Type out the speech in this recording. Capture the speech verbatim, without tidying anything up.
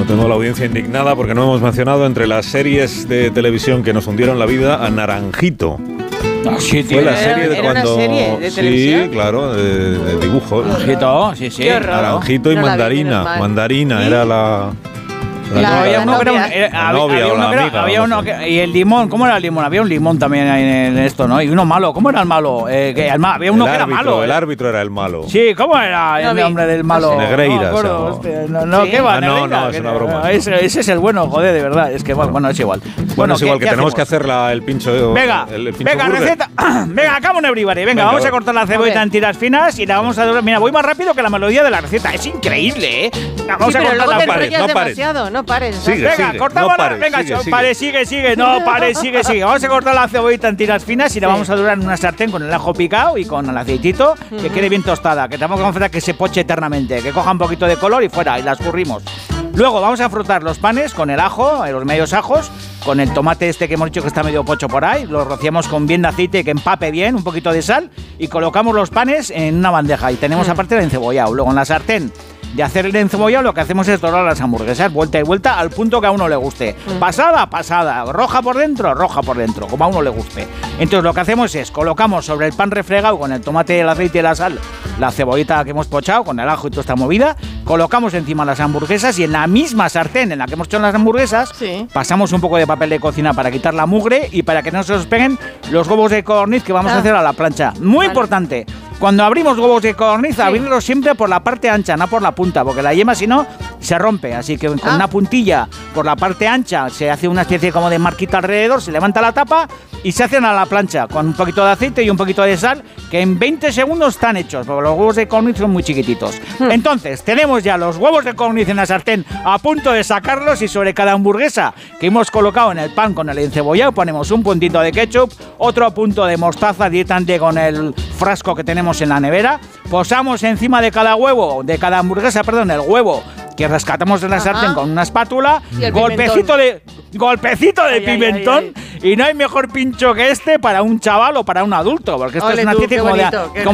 Tengo la audiencia indignada porque no hemos mencionado entre las series de televisión que nos hundieron la vida a Naranjito. Ah, sí, tío. Fue la serie de ¿Era cuando... una serie de televisión? Sí, claro, de, de dibujo. Naranjito, sí, sí. Qué horror. Naranjito y No la vi, Mandarina. menos mal. Mandarina ¿Sí? era la... La La- novia. Había uno que era un- novia. era- La había- novia había o uno la que era- amiga, había no uno sé. que- y el limón, ¿cómo era el limón? Había un limón también ahí en esto, ¿no? Y uno malo, ¿cómo era el malo? Eh, que el ma- había uno el que era árbitro, malo. El eh. árbitro era el malo. Sí, ¿cómo era No el vi. nombre del malo? No sé. Negreira, No, me acuerdo, se llama. hostia, no, no, ¿Sí? ¿qué va? Ah, no, Negreira, no, es que una no, broma. Ese, ese es el bueno, joder, de verdad. Es que, bueno, bueno, es igual. Bueno, es ¿qué- igual que qué tenemos que hacemos? hacer la, el pincho... Venga, el, el pincho venga, burger. receta. Venga, come on everybody. Venga, Venga, vamos a va. cortar la cebollita Ok. en tiras finas y la vamos a dorar. Mira, voy más rápido que la melodía de la receta. Es increíble, ¿eh? Venga, vamos Sí, a pero cortar luego la te no pares, enrollas no pares. demasiado, no pares. Sigue, Venga, sigue, cortamos no la- pares, venga, sigue, cho- sigue. pare, sigue, sigue, no, pare, sigue, sigue. Vamos a cortar la cebollita en tiras finas y la Sí. vamos a dorar en una sartén con el ajo picado y con el aceitito, que quede bien tostada, que tampoco vamos a hacer que se poche eternamente, que coja un poquito de color y fuera, y la escurrimos. Luego vamos a frotar los panes con el ajo, eh, los medios ajos, con el tomate este que hemos dicho que está medio pocho por ahí, lo rociamos con bien de aceite que empape bien, un poquito de sal, y colocamos los panes en una bandeja y tenemos aparte el encebollado. Luego en la sartén de hacer el encebollado lo que hacemos es dorar las hamburguesas vuelta y vuelta al punto que a uno le guste. Pasada, pasada, roja por dentro, roja por dentro, como a uno le guste. Entonces lo que hacemos es colocamos sobre el pan refregado con el tomate, el aceite y la sal, la cebollita que hemos pochado con el ajo y toda esta movida, colocamos encima las hamburguesas y en la misma sartén en la que hemos hecho las hamburguesas Sí. pasamos un poco de papel de cocina para quitar la mugre y para que no se nos peguen los huevos de codorniz que vamos Ah. a hacer a la plancha. Muy Vale. importante. Cuando abrimos huevos de codorniz, Sí. abrirlos siempre por la parte ancha, no por la punta, porque la yema si no se rompe. Así que con Ah. una puntilla por la parte ancha se hace una especie como de marquita alrededor, se levanta la tapa y se hacen a la plancha con un poquito de aceite y un poquito de sal, que en veinte segundos están hechos, porque los huevos de codorniz son muy chiquititos. Entonces, tenemos ya los huevos de codorniz en la sartén a punto de sacarlos y sobre cada hamburguesa que hemos colocado en el pan con el encebollado ponemos un puntito de ketchup, otro punto de mostaza directamente con el frasco que tenemos en la nevera, posamos encima de cada huevo, de cada hamburguesa, perdón, el huevo que rescatamos de la Ajá. sartén con una espátula, Y el golpecito pimentón. de golpecito de Ay, ay, pimentón ay, y no hay mejor pincho que este para un chaval o para un adulto, porque esto Ole es una tú, especie qué como de, bonito, qué como